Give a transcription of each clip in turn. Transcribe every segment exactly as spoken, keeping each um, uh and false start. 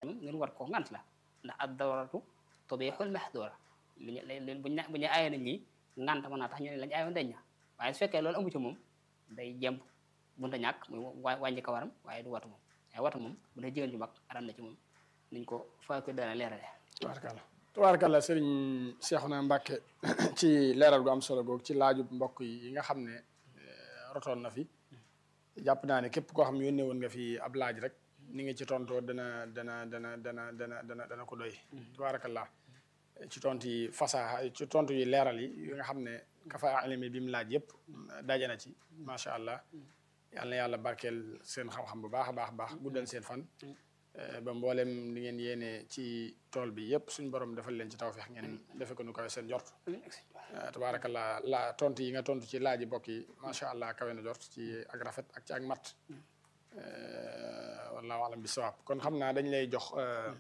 ngeen war ko ngant la ndax ad daruratu tubihul mahdura li ñu buñ bu ñu aaye nañ lii ngant mën naa tax ñu ne lañ aayoon dañ na waaye su fekkee loolu amu ci moom day jemb bunta ñàkk muy wàññi ko waram waaye du watu moom waaye watu moom bu dee jigéen ju mag aram na ci moom niñ ko fa ko dana leerale tubaarkalla tubaarkalla sëriñ Cheikhouna Mbacké ci leeral gu am solo googu ci laajub mbokk yi nga xam ne rotoon na fi jàpp naa ne képp koo xam ne yónnee woon nga fi ab laaj rek ni nga ci tontoo dana dana dana dana dana dana dana ko doy tubaarkalla ci tontu yi fasaha ci tontu yi leeral yi yi nga xam ne kafa ilmi bi mu laaj yëpp daje na ci macha allah yal na yàlla barkeel seen xam-xam bu baax a baax baax guddal seen fan ba mboolem li ngeen yéene ci tool bi yëpp suñ borom defal leen ci tawfeex ngeen defe ko nu kawe seen jort tabaarakallah la tontu yi nga tontu ci laaji bokk yi macha allah kawe na jort ci ak rafet ak ci ak mat wallahu alam bi sawaab kon xam naa dañ lay jox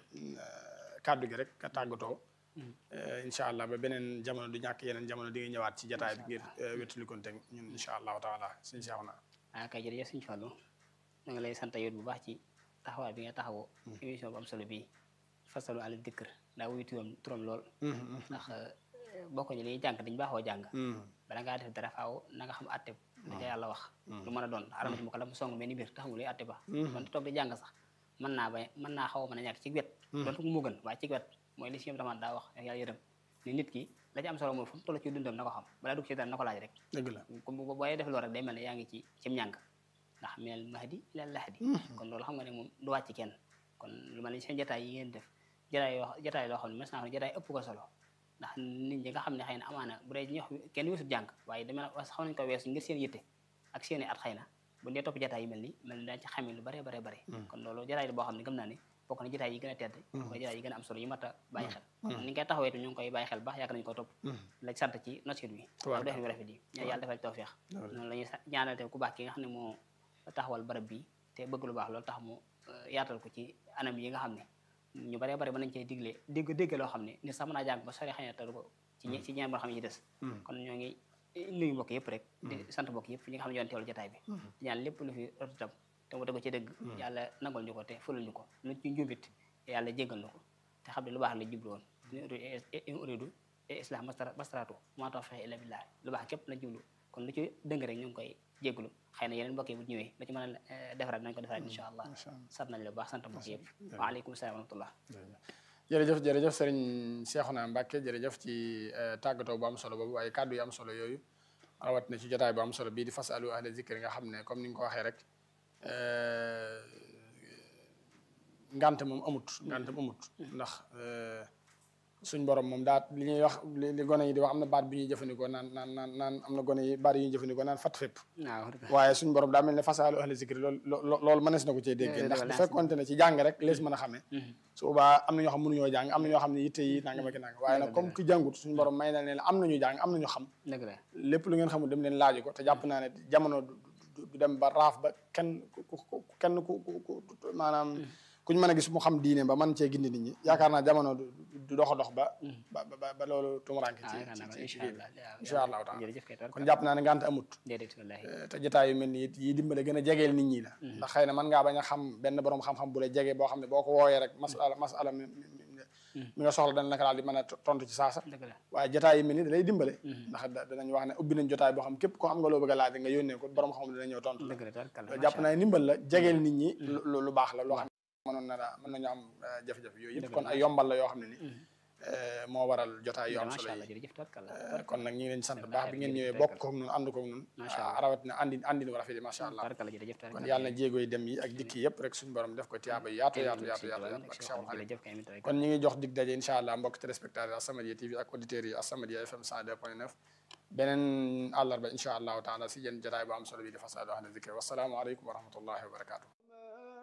kàddu gi rek ka tàggatoo incha allah ba beneen jamono du ñàkk yeneen jamono di nga ñëwaat ci jataay bi ngir wétalikonte ñun incha allahu taala suñ Cheikhouna ah kay jërëjëf suñu Fallu da nga lay sant yow bu baax ci taxawaay bi nga taxawoo émission bu am solo bii fasalu ala dikr daa wuyu turam turam lool ndax bokk ñu li ñuy jàng dañ baaxoo jàng bala ngaa def dara faaw na nga xam atte da ca yàlla wax lu mën a doon aramati mu ko la mu song mel ni biir taxamu luy atte ba man toog di jàng sax mën naa ba mën naa xaw a mën a ñàkk ci wet doon ko mu gën waaye ci wet mooy li si ñoom tamit daa wax yàlla yërëm ni nit ki la ci am solo mooy fu mu toll ci dundam na ko xam balaa dugg ci dara na ko laaj rek dëgg la comme booy def loolu rek day mel ne yaa ngi ci cim ñàng ndax minal mahdi ilal lahdi kon loolu xam nga ne moom du wàcc kenn kon lu mel ne seen jataay yi ngeen def jataay yoo jataay loo xam ne mas naa jataay ëpp ko solo ndax nit ñi nga xam ne xëy na amaana bu dee ñox kenn weesut jàng waaye dama xaw nañ ko weesu ngir seen yitte ak seen i at xëy na bu dee topp jataay yi mel ni mel ni daañu ci xamee lu bare bare bare kon loolu jataay la boo xam ne gëm naa ne bokk na jataay yi gën a tedd mooy jataay yi gën a am solo yi mat a bàyyi xel kon ni nga koy taxawee ñu ngi koy bàyyi xel baax yaakaar nañu ko topp la sant ci nosit wi def yu rafet yi ñaan yàlla defal tawfeex noonu la ñuy ñaanal te ku baax ki nga xam ne moo taxawal barab bi te bëgg lu baax loolu tax mu yaatal ko ci anam yi nga xam ne ñu bare bare mën nañ cee digle dégg dégg loo xam ne ni sax mën naa jàng ba sori xëy na te du ko ci ci ñeen boo xam ne yi des kon ñoo ngi nuyu mbokk yëpp rek di sant mbokk yëpp ñi nga xam ne yoon teewlu jotaay bi di ñaan lépp lu fi rotu tam te mu tegu ci dëgg yàlla nangol ñu ko te fulal ñu ko lu ci njumbit yàlla jéggal ñu ko te xam ne lu baax la jublu woon in uridu islah mastaratu maa tawfiqi illa billah lu baax képp la jublu kon lu ci dëng rek ñu ngi koy jégglu xëy na yeneen mbokk yi bu ñëwee lu ci mën a defaraat nañ ko defaraat incha allah sant nañ la bu baax sant mbokk yëpp waaleykum salaam wa rahmatullah jërëjëf jërëjëf sëriñ Cheikhouna Mbacké jërëjëf ci tàggatoo bu am solo boobu waaye kàddu yi am solo yooyu rawat na ci jotaay bu am solo bii di fasalu ahla zikri nga xam ne comme ni nga ko waxee rek ngant moom amut ngant moom amut ndax suñ borom moom daat li ñuy wax li gone yi di wax am na baat bi ñuy jëfandikoo naan naan naan naan am na gone yi baat yi ñuy jëfandikoo naan fat fépp waaye suñ borom daa mel ne fasalu ahla zikri loolu loolu mënees na ko cee déggee ndax bu fekkonte ne ci jàng rek lees mën a xamee su boobaa am na ñoo xam mënuñoo jàng am na ñoo xam ne yitte yi nanga ma ki nanga waaye nag comme ki jàngut suñu borom may na leen am nañu jàng am nañu xam lépp lu ngeen xamul dem leen laaju ko te jàpp naa ne jamono du dem ba raaf ba kenn ku kenn ku ku maanaam kuñ mën a gis mu xam diine ba man cee gindi nit ñi yaakaar naa jamono du dox a dox ba ba ba loolu tumuranke ci incha allahu taala kon jàpp naa ne ngant amut te jotaay yu mel ni it yi dimbale gën a jegeel nit ñi la ndax xëy na mën ngaa bañ a xam benn borom xam-xam bu la jege boo xam ne boo ko wooyee rek masala masala mi nga soxla dana naka daal di mën a tontu ci saasa waaye jotaay yu mel ni da lay dimbale ndax danañ wax ne ubbi nañ jotaay boo xam képp koo am nga loo bëgg a laaj nga yónnee ko borom xam dina ñëw tontu la jàpp naa ne ndimbal la jegeel nit ñi lu baax la loo xam mënoon na mën nañu am jafe-jafe yooyu yëpp kon ay yombal la yoo xam ne ni moo waral jotaay yu am solo yi kon nag ñu ngi leen sant baax bi ngeen ñëwee bokk koog noonu ànd koog noonu rawat na andi andi nu rafet yi macha allah kon yàlla na jéego yi dem yi ak dikki yëpp rek suñu borom def ko tiyaaba yi yaatu yaatu yaatu yaatu yaatu ak Cheikhul Khadim kon ñu ngi jox dig daje incha allah mbokk téléspectateurs As-Samadiyya T V ak auditeurs yi As-Samadiyya F M cent deux point neuf beneen àllarba incha allahu taala si yéen jotaay bu am solo bi di fasalu ahla zikri wasalaamu aleykum wa rahmatullahi wa barakatuh